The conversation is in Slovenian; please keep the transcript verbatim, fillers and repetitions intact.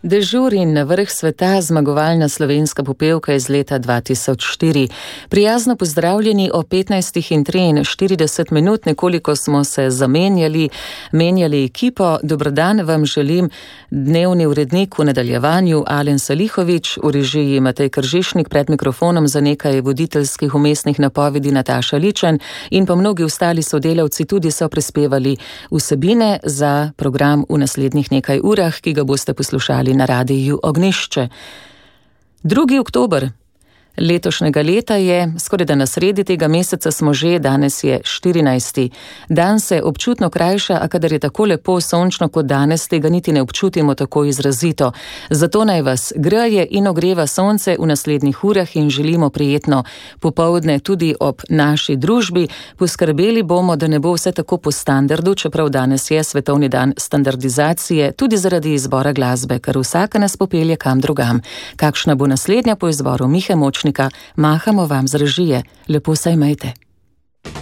Dežur in na vrh sveta zmagovalna slovenska popevka iz leta dva tisoč štiri. Prijazno pozdravljeni o petnajstih in triinštirideset minut, nekoliko smo se zamenjali, menjali ekipo. Dobrodan vam želim dnevni urednik v nadaljevanju Alen Salihovič, v režiji Matej Kržišnik, pred mikrofonom za nekaj voditeljskih umestnih napovedi Nataša Ličen in pa mnogi ostali sodelavci tudi so prispevali vsebine za program v naslednjih nekaj urah, ki ga boste poslušali na radiju Ognjišče. drugi oktober letošnjega leta je, skoraj da na sredi tega meseca smo že, danes je štirinajsti. Dan se občutno krajša, a kadar je tako lepo sončno kot danes, tega niti ne občutimo tako izrazito. Zato naj vas greje in ogreva sonce v naslednjih urah in želimo prijetno popoldne tudi ob naši družbi. Poskrbeli bomo, da ne bo vse tako po standardu, čeprav danes je svetovni dan standardizacije, tudi zaradi izbora glasbe, ker vsaka nas popelje kam drugam. Kakšna bo naslednja po izboru Mihe Močnika, mahamo vam z režije. Lepo se imejte.